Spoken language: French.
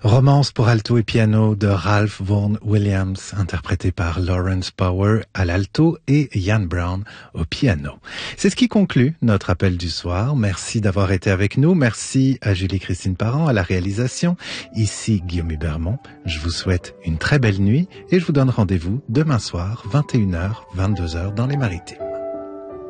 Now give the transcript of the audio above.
Romance pour alto et piano de Ralph Vaughan Williams, interprété par Lawrence Power à l'alto et Ian Brown au piano. C'est ce qui conclut notre appel du soir. Merci d'avoir été avec nous. Merci à Julie-Christine Parent à la réalisation. Ici Guillaume Hubermont. Je vous souhaite une très belle nuit et je vous donne rendez-vous demain soir, 21h, 22h dans les Marités.